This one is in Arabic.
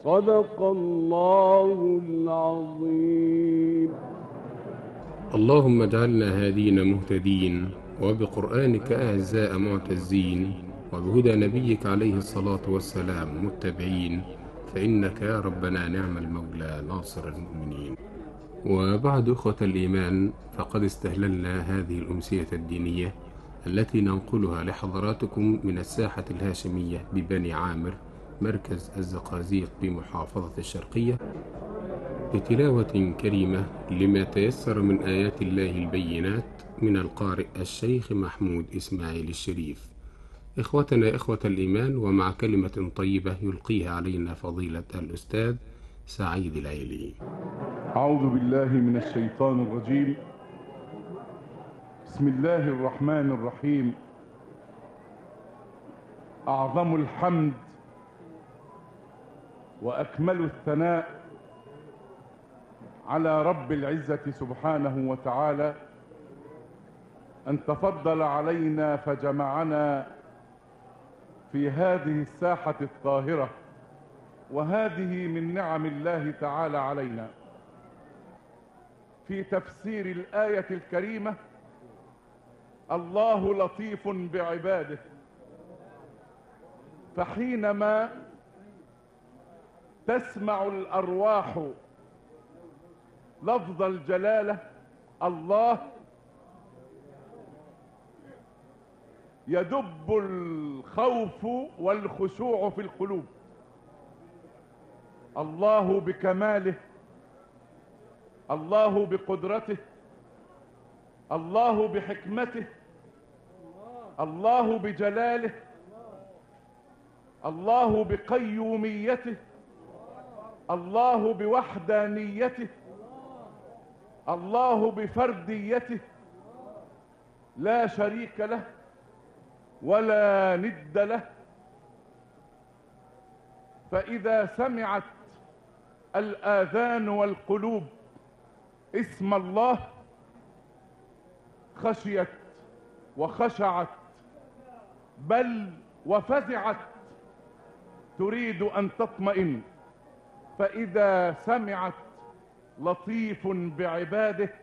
صدق الله العظيم. اللهم اجعلنا هادين مهتدين، وبقرآنك أعزاء معتزين، وبهدى نبيك عليه الصلاة والسلام متبعين، فإنك يا ربنا نعم المولى ناصر المؤمنين. وبعد إخوة الإيمان، فقد استهللنا هذه الأمسية الدينية التي ننقلها لحضراتكم من الساحة الهاشمية ببني عامر، مركز الزقازيق بمحافظة الشرقية، بتلاوة كريمة لما تيسر من آيات الله البينات من القارئ الشيخ محمود إسماعيل الشريف. إخوتنا إخوة الإيمان، ومع كلمة طيبة يلقيها علينا فضيلة الأستاذ سعيد العيلي. أعوذ بالله من الشيطان الرجيم. بسم الله الرحمن الرحيم. أعظم الحمد وأكمل الثناء على رب العزة سبحانه وتعالى أن تفضل علينا فجمعنا في هذه الساحة الطاهرة، وهذه من نعم الله تعالى علينا. في تفسير الآية الكريمة: الله لطيف بعباده. فحينما تسمع الأرواح لفظ الجلالة الله، يدب الخوف والخشوع في القلوب. الله بكماله، الله بقدرته، الله بحكمته، الله بجلاله، الله بقيوميته، الله بوحدانيته، الله بفرديته، لا شريك له ولا ند له. فإذا سمعت الآذان والقلوب اسم الله خشيت وخشعت، بل وفزعت، تريد أن تطمئن. فإذا سمعت لطيف بعباده